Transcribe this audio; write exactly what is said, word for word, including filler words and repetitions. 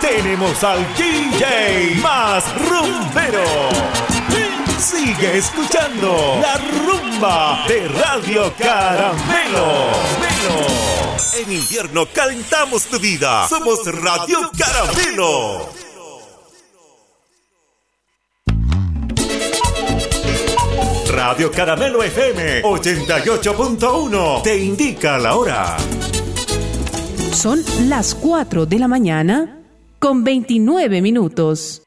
tenemos al D J más rumbero. Sigue escuchando la rumba de Radio Caramelo. En invierno calentamos tu vida. Somos Radio Caramelo. Radio Caramelo F M ochenta y ocho punto uno te indica la hora. Son las cuatro de la mañana con veintinueve minutos.